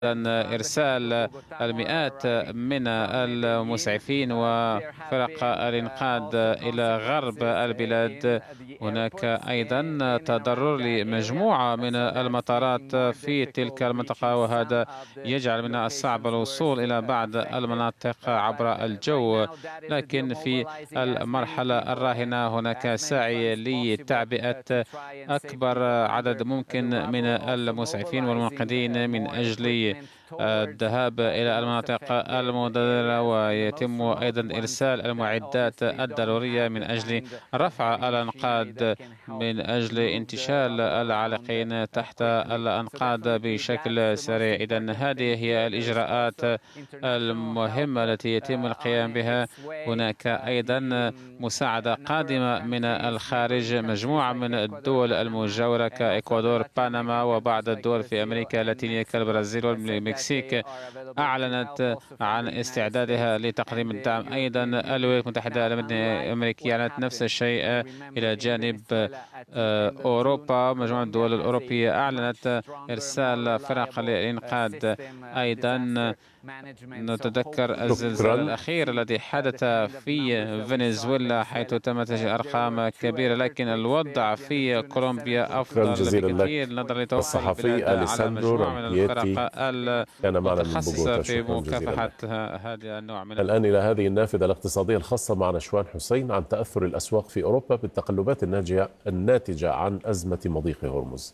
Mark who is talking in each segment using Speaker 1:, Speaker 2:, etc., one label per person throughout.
Speaker 1: إرسال المئات من المسعفين وفرق الإنقاذ إلى غرب البلاد. هناك أيضا تضرر لمجموعة من المطارات في تلك المنطقة، وهذا يجعل من الصعب الوصول إلى بعض المناطق عبر الجو. لكن في المرحلة الراهنة هناك سعي لتعبئة أكبر عدد ممكن من المسعفين والمنقذين من أجل الذهاب إلى المناطق المضرة، ويتم أيضا إرسال المعدات الضرورية من أجل رفع الأنقاض من أجل انتشال العالقين تحت الأنقاض بشكل سريع. إذن هذه هي الإجراءات المهمة التي يتم القيام بها. هناك أيضا مساعدة قادمة من الخارج، مجموعة من الدول المجاورة كإكوادور، بنما، وبعض الدول في أمريكا اللاتينية كالبرازيل والمكسيك أعلنت عن استعدادها لتقديم الدعم. أيضا الولايات المتحدة الأمريكية أعلنت نفس الشيء إلى جانب أوروبا. مجموعة الدول الأوروبية أعلنت إرسال فرق للإنقاذ. أيضا نتذكر الزلزال الأخير الذي حدث في فنزويلا حيث تم تسجيل أرقام كبيرة، لكن الوضع في كولومبيا أفضل بكثير نظرا لتوقع البلاد على مجموعة من الفرق المتخصصة في مكافحة هذا النوع من
Speaker 2: الآن إلى هذه النافذة الاقتصادية الخاصة مع نشوان حسين عن تأثر الأسواق في أوروبا بالتقلبات الناتجة عن أزمة مضيق هرمز.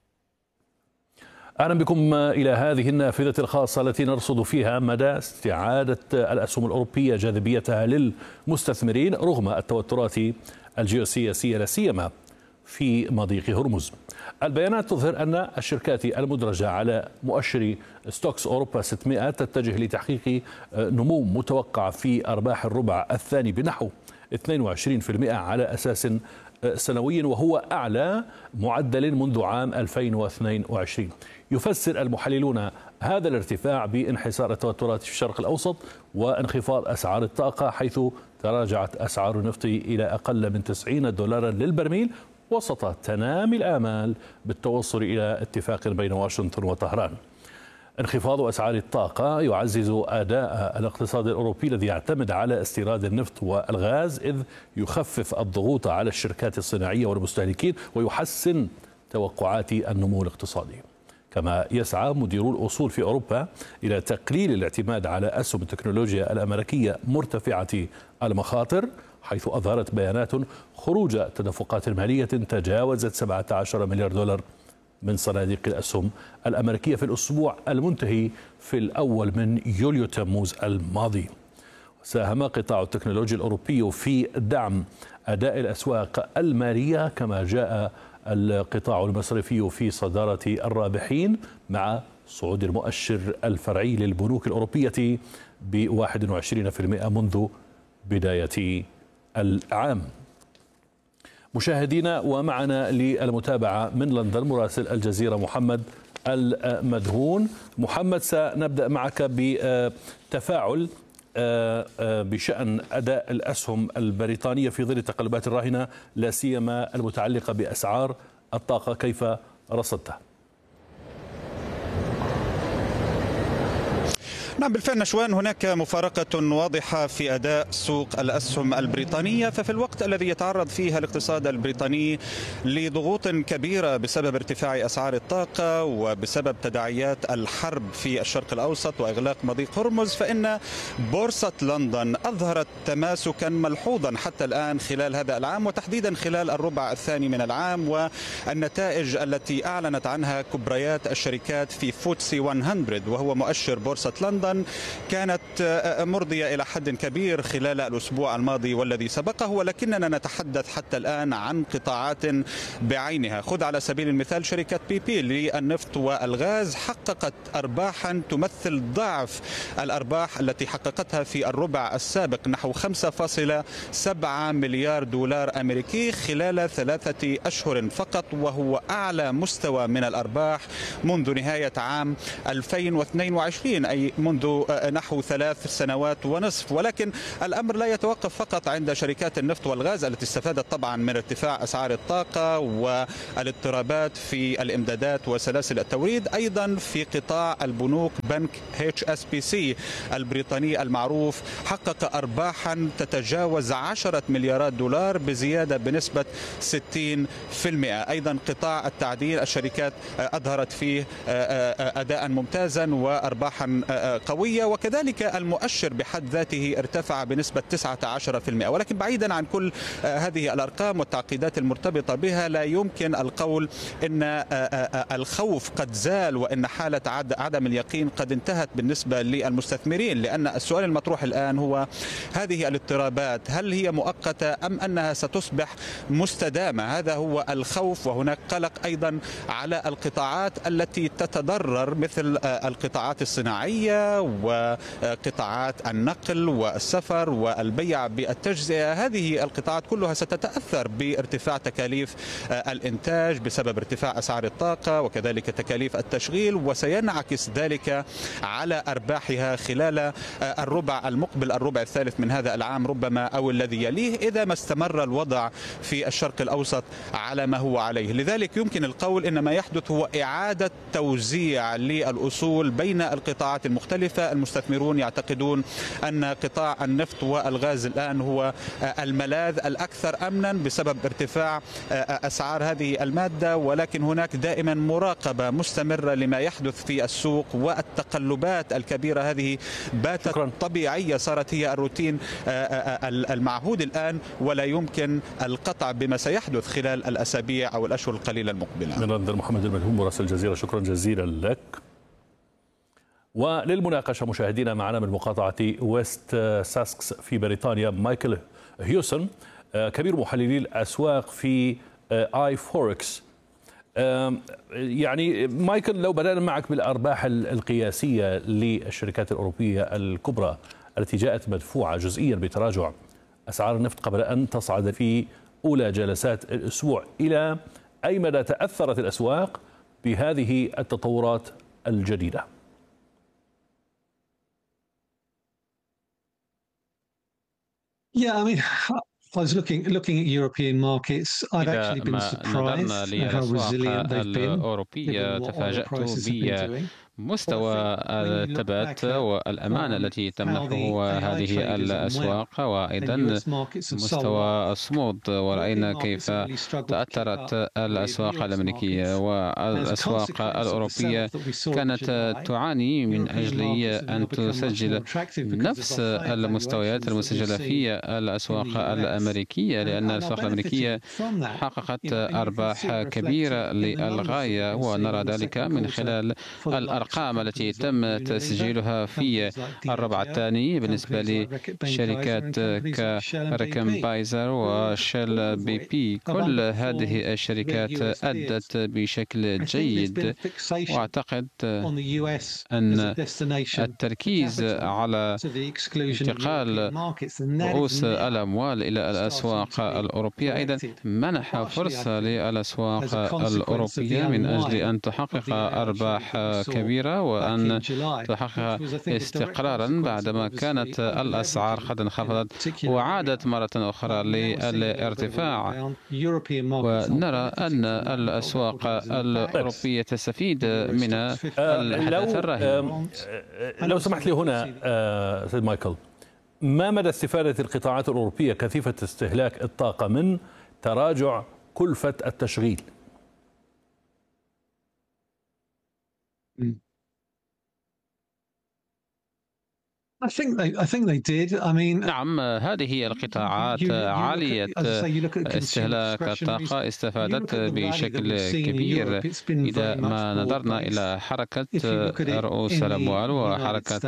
Speaker 3: أهلا بكم إلى هذه النافذة الخاصة التي نرصد فيها مدى استعادة الأسهم الأوروبية جاذبيتها للمستثمرين رغم التوترات الجيوسياسية لا سيما في مضيق هرمز. البيانات تظهر أن الشركات المدرجة على مؤشر ستوكس أوروبا 600 تتجه لتحقيق نمو متوقع في أرباح الربع الثاني بنحو 22% على أساس سنوي، وهو أعلى معدل منذ عام 2022. يفسر المحللون هذا الارتفاع بانحسار التوترات في الشرق الأوسط وانخفاض أسعار الطاقة، حيث تراجعت أسعار النفط إلى أقل من 90 دولارا للبرميل وسط تنامي الآمال بالتوصل إلى اتفاق بين واشنطن وطهران. انخفاض أسعار الطاقة يعزز أداء الاقتصاد الأوروبي الذي يعتمد على استيراد النفط والغاز، إذ يخفف الضغوط على الشركات الصناعية والمستهلكين ويحسن توقعات النمو الاقتصادي. كما يسعى مديرو الأصول في أوروبا إلى تقليل الاعتماد على أسهم التكنولوجيا الأمريكية مرتفعة المخاطر، حيث أظهرت بيانات خروج تدفقات مالية تجاوزت 17 مليار دولار من صناديق الأسهم الأمريكية في الأسبوع المنتهي في الأول من يوليو تموز الماضي. ساهم قطاع التكنولوجيا الأوروبي في دعم أداء الأسواق المالية، كما جاء القطاع المصرفي في صدارة الرابحين مع صعود المؤشر الفرعي للبنوك الأوروبية ب21% منذ بداية العام. مشاهدينا، ومعنا للمتابعة من لندن مراسل الجزيرة محمد المدهون. محمد، سنبدأ معك بتفاعل بشأن أداء الأسهم البريطانية في ظل التقلبات الراهنة لا سيما المتعلقة بأسعار الطاقة، كيف رصدته؟
Speaker 4: نعم بالفعل نشوان، هناك مفارقة واضحة في أداء سوق الأسهم البريطانية. ففي الوقت الذي يتعرض فيها الاقتصاد البريطاني لضغوط كبيرة بسبب ارتفاع أسعار الطاقة وبسبب تداعيات الحرب في الشرق الأوسط وإغلاق مضيق هرمز، فإن بورصة لندن أظهرت تماسكا ملحوظا حتى الآن خلال هذا العام، وتحديدا خلال الربع الثاني من العام. والنتائج التي أعلنت عنها كبريات الشركات في فوتسي 100 وهو مؤشر بورصة لندن كانت مرضية إلى حد كبير خلال الأسبوع الماضي والذي سبقه، ولكننا نتحدث حتى الآن عن قطاعات بعينها. خذ على سبيل المثال شركة بي بي للنفط والغاز، حققت أرباحا تمثل ضعف الأرباح التي حققتها في الربع السابق، نحو 5.7 مليار دولار أمريكي خلال 3 أشهر فقط، وهو أعلى مستوى من الأرباح منذ نهاية عام 2022، أي منذ منذ نحو 3 سنوات ونصف. ولكن الأمر لا يتوقف فقط عند شركات النفط والغاز التي استفادت طبعا من ارتفاع أسعار الطاقة والاضطرابات في الإمدادات وسلاسل التوريد. أيضا في قطاع البنوك بنك HSBC البريطاني المعروف حقق أرباحا تتجاوز 10 مليارات دولار بزيادة بنسبة 60%. أيضا قطاع التعدين الشركات أظهرت فيه أداء ممتازا وأرباحا قوية، وكذلك المؤشر بحد ذاته ارتفع بنسبة 19%. ولكن بعيدا عن كل هذه الأرقام والتعقيدات المرتبطة بها لا يمكن القول إن الخوف قد زال وإن حالة عدم اليقين قد انتهت بالنسبة للمستثمرين، لأن السؤال المطروح الآن هو هذه الاضطرابات هل هي مؤقتة أم أنها ستصبح مستدامة؟ هذا هو الخوف. وهناك قلق أيضا على القطاعات التي تتضرر مثل القطاعات الصناعية وقطاعات النقل والسفر والبيع بالتجزئة. هذه القطاعات كلها ستتأثر بارتفاع تكاليف الإنتاج بسبب ارتفاع أسعار الطاقة وكذلك تكاليف التشغيل، وسينعكس ذلك على أرباحها خلال الربع المقبل، الربع الثالث من هذا العام ربما أو الذي يليه، إذا ما استمر الوضع في الشرق الأوسط على ما هو عليه. لذلك يمكن القول إن ما يحدث هو إعادة توزيع للأصول بين القطاعات المختلفة. المستثمرون يعتقدون أن قطاع النفط والغاز الآن هو الملاذ الأكثر أمنا بسبب ارتفاع أسعار هذه المادة، ولكن هناك دائما مراقبة مستمرة لما يحدث في السوق، والتقلبات الكبيرة هذه باتت طبيعية، صارت هي الروتين المعهود الآن، ولا يمكن القطع بما سيحدث خلال الأسابيع أو الأشهر القليلة المقبلة.
Speaker 3: نرندر محمد الملهوم مراسل الجزيرة، شكرا جزيلا لك. وللمناقشة مشاهدينا معنا من مقاطعة ويست ساسكس في بريطانيا مايكل هيوسون كبير محللي الأسواق في آي فوركس. يعني مايكل، لو بدأنا معك بالأرباح القياسية للشركات الأوروبية الكبرى التي جاءت مدفوعة جزئيا بتراجع أسعار النفط قبل أن تصعد في أولى جلسات الأسبوع، إلى أي مدى تأثرت الأسواق بهذه التطورات الجديدة؟
Speaker 5: I was looking at European markets. I've actually been surprised at how resilient they've been.
Speaker 1: الأوروبية تفاجأت بمستوى الثبات والأمان التي تمنحه هذه الأسواق، وأيضا مستوى الصمود. ورأينا كيف تأثرت الأسواق الأمريكية والأسواق الأوروبية كانت تعاني من أجل أن تسجل نفس المستويات المسجلة في الأسواق الأمريكية، لأن الأسواق الأمريكية حققت أرباح كبيرة للغاية، ونرى ذلك من خلال الأرقام التي تم تسجيلها في الربع الثاني بالنسبة لشركات كريكن بايزر وشيل بي بي. كل هذه الشركات أدت بشكل جيد، وأعتقد أن التركيز على انتقال رؤوس الأموال إلى الأسواق الأوروبية أيضا منح فرصة للأسواق الأوروبية من أجل أن تحقق أرباح كبيرة وأن تحقق استقرارا بعدما كانت الأسعار قد انخفضت وعادت مرة أخرى للارتفاع. ونرى أن الأسواق الأوروبية تستفيد من الحدث الراهن.
Speaker 3: لو سمحت لي هنا سيد مايكل، ما مدى استفادة القطاعات الأوروبية كثيفة استهلاك الطاقة من تراجع كلفة التشغيل؟
Speaker 1: نعم، هذه القطاعات عالية استهلاك الطاقة استفادت بشكل كبير. إذا ما نظرنا إلى حركة رؤوس الأموال وحركة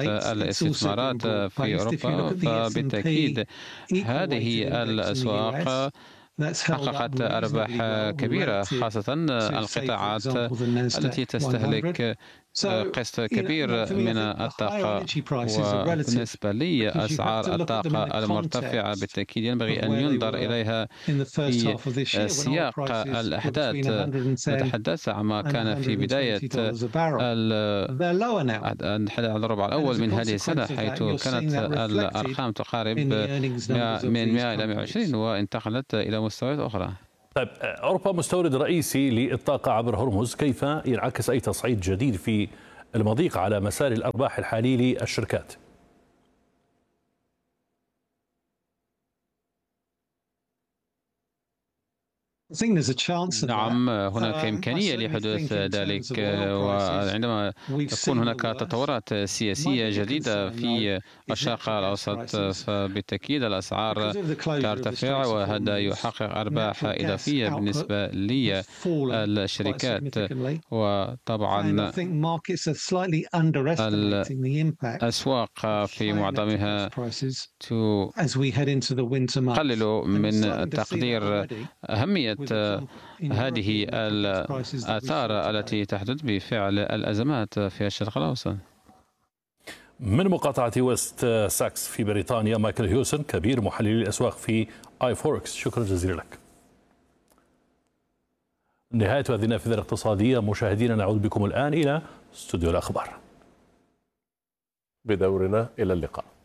Speaker 1: الاستثمارات في أوروبا، فبالتأكيد هذه الأسواق حققت أرباح كبيرة، خاصة القطاعات التي تستهلك قسط كبير من الطاقة. وبالنسبة لأسعار الطاقة المرتفعة بالتأكيد ينبغي أن ينظر إليها في سياق الأحداث. نتحدث عما كان في بداية الربع الأول من هذه السنة، حيث كانت الأرقام تقارب من 100 إلى 120 وانتقلت إلى مستويات أخرى.
Speaker 3: طيب، أوروبا مستورد رئيسي للطاقة عبر هرمز، كيف ينعكس أي تصعيد جديد في المضيق على مسار الأرباح الحالي للشركات؟
Speaker 1: نعم، هناك إمكانية لحدوث ذلك، وعندما تكون هناك تطورات سياسية جديدة في الشرق الأوسط فبالتأكيد الأسعار ترتفع، وهذا يحقق أرباح إضافية بالنسبة للشركات. وطبعا الأسواق في معظمها تقلل من تقدير أهمية هذه الآثار التي تحدث بفعل الأزمات في الشرق الأوسط.
Speaker 3: من مقاطعة ويست ساكس في بريطانيا، مايكل هيوسن كبير محللي الأسواق في iForex، شكرا جزيلا لك. نهاية هذه النافذة الاقتصادية مشاهدينا، نعود بكم الآن إلى استوديو الأخبار.
Speaker 2: بدورنا إلى اللقاء.